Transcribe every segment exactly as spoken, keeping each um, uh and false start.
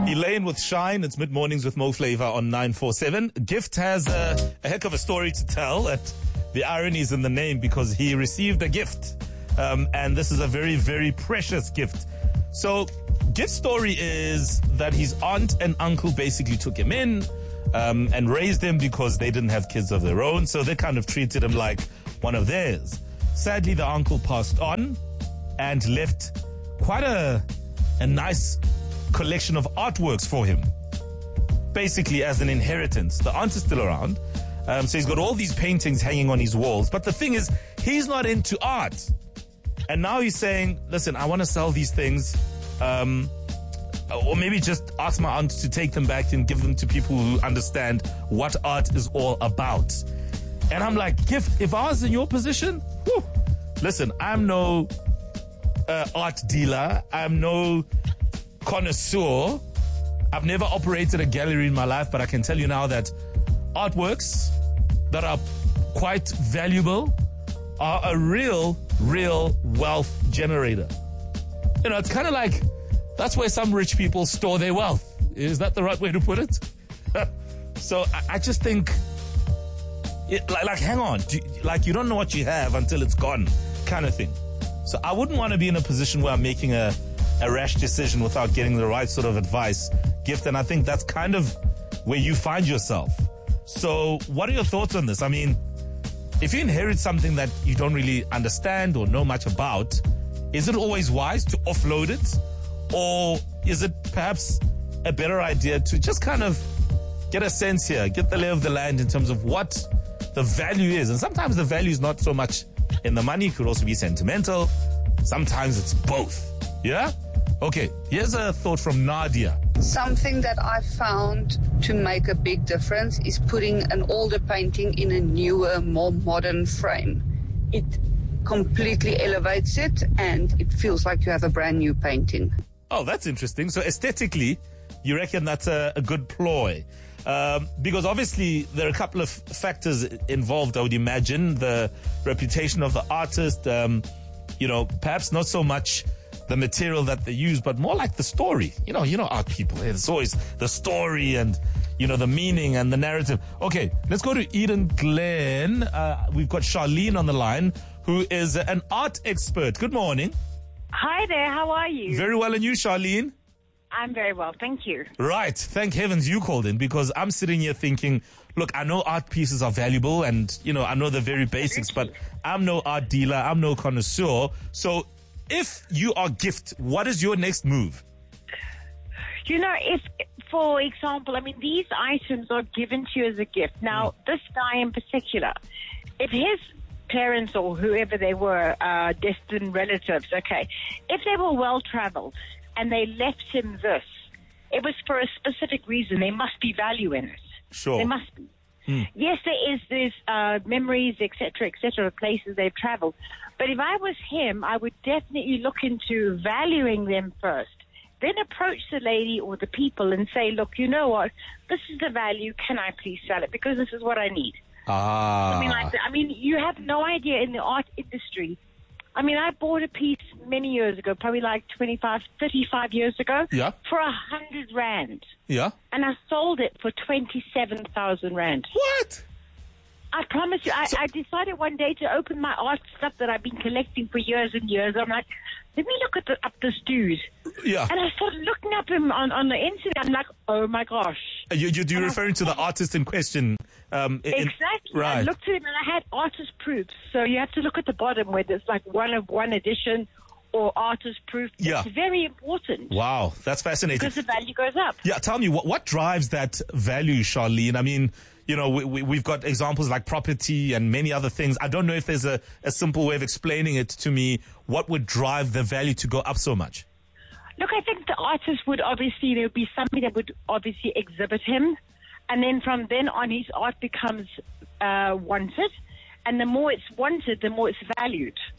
Elaine with Shine. It's Mid Mornings with Mo Flavor on nine four seven. Gift has a, a heck of a story to tell. At the irony is in the name because he received a gift. Um, and this is a very, very precious gift. So Gift's story is that his aunt and uncle basically took him in um, and raised him because they didn't have kids of their own. So they kind of treated him like one of theirs. Sadly, the uncle passed on and left quite a, a nice collection of artworks for him, basically as an inheritance. The aunt is still around, um, so he's got all these paintings hanging on his walls. But the thing is, he's not into art. And now he's saying, listen, I want to sell these things, um, or maybe just ask my aunt to take them back and give them to people who understand what art is all about. And I'm like, Gift, if I was in your position, whew, listen, I'm no uh, art dealer. I'm no connoisseur. I've never operated a gallery in my life, but I can tell you now that artworks that are quite valuable are a real, real wealth generator. You know, it's kind of like, that's where some rich people store their wealth. Is that the right way to put it? So I, I just think, it, like, like, hang on, do, like you don't know what you have until it's gone, kind of thing. So I wouldn't want to be in a position where I'm making a, a rash decision without getting the right sort of advice, Gift, and I think that's kind of where you find yourself. So what are your thoughts on this? I mean, if you inherit something that you don't really understand or know much about, is it always wise to offload it? Or is it perhaps a better idea to just kind of get a sense here, get the lay of the land in terms of what the value is? And sometimes the value is not so much in the money, it could also be sentimental. Sometimes it's both. Yeah? Okay, here's a thought from Nadia. Something that I found to make a big difference is putting an older painting in a newer, more modern frame. It completely elevates it and it feels like you have a brand new painting. Oh, that's interesting. So aesthetically, you reckon that's a, a good ploy? Um, because obviously there are a couple of factors involved, I would imagine. The reputation of the artist, um, you know, perhaps not so much the material that they use, but more like the story. You know, you know, art people, it's always the story and, you know, the meaning and the narrative. Okay, let's go to Eden Glen. Uh, we've got Charlene on the line, who is an art expert. Good morning. Hi there, how are you? Very well, and you, Charlene? I'm very well, thank you. Right, thank heavens you called in, because I'm sitting here thinking, look, I know art pieces are valuable and, you know, I know the very basics, but I'm no art dealer, I'm no connoisseur. So if you are Gift, what is your next move? You know, if, for example, I mean, these items are given to you as a gift. Now, mm. this guy in particular, if his parents or whoever they were, uh, distant relatives, okay, if they were well-traveled and they left him this, it was for a specific reason. There must be value in it. Sure. There must be. Mm. Yes, there is, there's uh, memories, et cetera, et cetera, of places they've traveled. But if I was him, I would definitely look into valuing them first. Then approach the lady or the people and say, look, you know what? This is the value. Can I please sell it? Because this is what I need. Ah. I mean, like, I mean, you have no idea in the art industry. I mean, I bought a piece many years ago, probably like twenty-five, thirty-five years ago, yeah, for a hundred rand. Yeah. And I sold it for twenty-seven thousand rand. What? I promise you, I, so, I decided one day to open my art stuff that I've been collecting for years and years. I'm like, let me look at the, up this dude. Yeah. And I started looking up him on, on the internet. I'm like, oh my gosh. You, you, you're referring to the artist in question. Um, in, exactly. Right. I looked at him and I had artist proofs. So you have to look at the bottom where there's like one of one edition or artist proof. Yeah. It's very important. Wow, that's fascinating. Because the value goes up. Yeah, tell me, what, what drives that value, Charlene? I mean, you know, we, we, we've got examples like property and many other things. I don't know if there's a, a simple way of explaining it to me. What would drive the value to go up so much? Look, I think the artist would obviously, there would be something that would obviously exhibit him. And then from then on, his art becomes uh, wanted. And the more it's wanted, the more it's valued.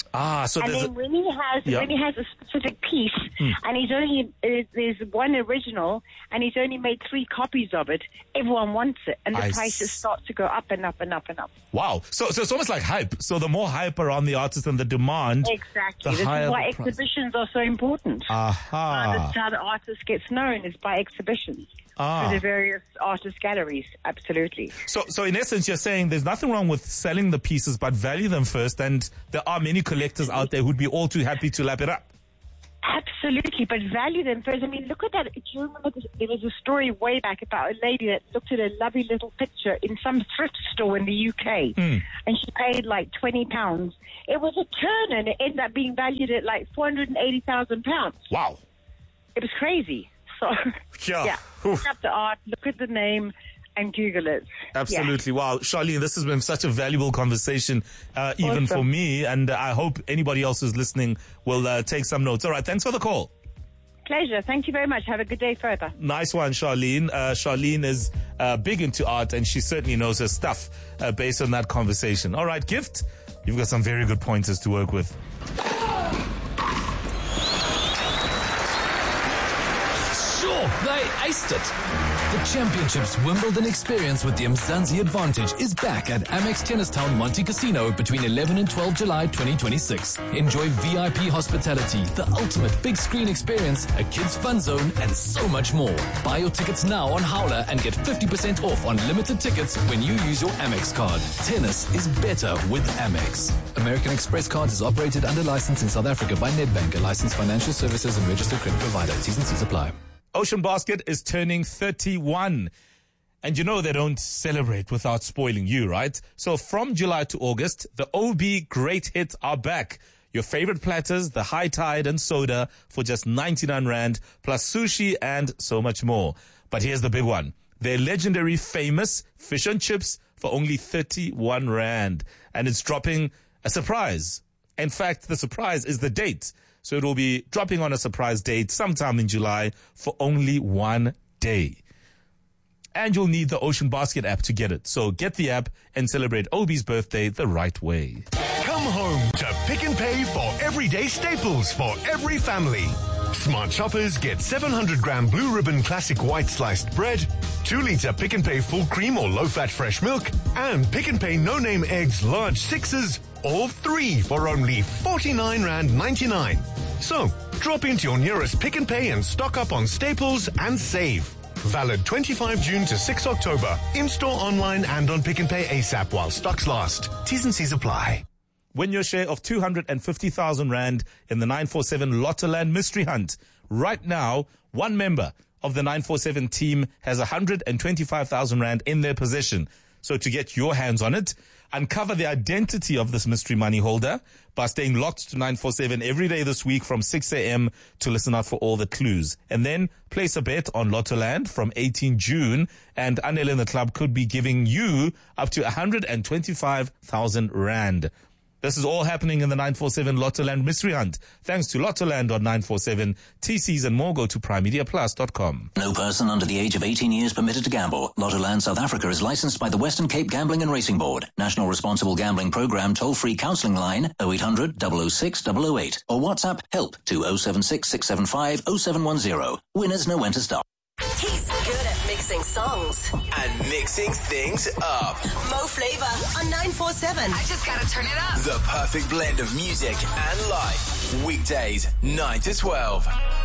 Ah, so and there's then a, when he has yeah. when he has a specific piece, Hmm. and he's only uh, there's one original, and he's only made three copies of it. Everyone wants it, and the I prices s- start to go up and up and up and up. wow. So, so it's almost like hype. So the more hype around the artist and the demand, Exactly. the This higher is why the price. exhibitions are so important. Aha. Uh, that's how the artist gets known, is by exhibitions. Ah. Through the various artist galleries, absolutely. So, so in essence, you're saying there's nothing wrong with selling the pieces, but value them first. And there are many collectors out there who'd be all too happy to lap it up. Absolutely, but value them first. I mean, look at that. Do you remember this, there was a story way back about a lady that looked at a lovely little picture in some thrift store in the U K, Mm. and she paid like twenty pounds. It was a turn, and it ended up being valued at like four hundred eighty thousand pounds. Wow. It was crazy. So, Yeah. yeah, Oof. look up the art, look at the name, and Google it. Absolutely. Wow. Charlene, this has been such a valuable conversation, uh, even Awesome. for me. And uh, I hope anybody else who's listening will uh, take some notes. All right. Thanks for the call. Pleasure. Thank you very much. Have a good day further. Nice one, Charlene. Uh, Charlene is uh, big into art, and she certainly knows her stuff uh, based on that conversation. All right, Gift, you've got some very good pointers to work with. Sure, they aced it. The Championships Wimbledon experience with the Mzansi Advantage is back at Amex Tennistown Monte Casino between eleven and twelve July twenty twenty-six. Enjoy V I P hospitality, the ultimate big screen experience, a kids fun zone, and so much more. Buy your tickets now on Howler and get fifty percent off on limited tickets when you use your Amex card. Tennis is better with Amex. American Express Cards is operated under license in South Africa by Nedbank, a licensed financial services and registered credit provider. T's and C's apply. Ocean Basket is turning thirty-one. And you know they don't celebrate without spoiling you, right? So from July to August, the O B Great Hits are back. Your favorite platters, the High Tide and soda for just ninety-nine rand, plus sushi and so much more. But here's the big one. Their legendary famous fish and chips for only thirty-one rand. And it's dropping a surprise. In fact, the surprise is the date. So it will be dropping on a surprise date sometime in July for only one day. And you'll need the Ocean Basket app to get it. So get the app and celebrate O B's birthday the right way. Come home to Pick and Pay for everyday staples for every family. Smart shoppers get seven hundred gram Blue Ribbon Classic White Sliced Bread, two liter Pick and Pay Full Cream or Low Fat Fresh Milk, and Pick and Pay No Name Eggs Large Sixes, all three for only forty-nine rand ninety-nine. So, drop into your nearest Pick and Pay and stock up on staples and save. Valid twenty-fifth June to sixth October. In-store, online, and on Pick and Pay ASAP while stocks last. T's and C's apply. Win your share of two hundred fifty thousand rand in the nine four seven Lottoland Mystery Hunt. Right now, one member of the nine four seven team has one hundred twenty-five thousand rand in their possession. So to get your hands on it, uncover the identity of this mystery money holder by staying locked to nine four seven every day this week from six a.m. to listen out for all the clues. And then place a bet on Lottoland from eighteenth June, and Anel in the club could be giving you up to one hundred twenty-five thousand rand. This is all happening in the nine four seven Lottoland Mystery Hunt. Thanks to Lottoland dot nine four seven. T Cs and more go to prime media plus dot com. No person under the age of eighteen years permitted to gamble. Lottoland South Africa is licensed by the Western Cape Gambling and Racing Board. National Responsible Gambling Program toll-free counselling line oh eight hundred, double oh six, double oh eight or WhatsApp help to oh seven six, six seven five, oh seven one oh. Winners know when to stop. He's good at mixing songs and mixing things up. Mo Flava on nine four seven. I just gotta turn it up. The perfect blend of music and life. Weekdays, nine to twelve.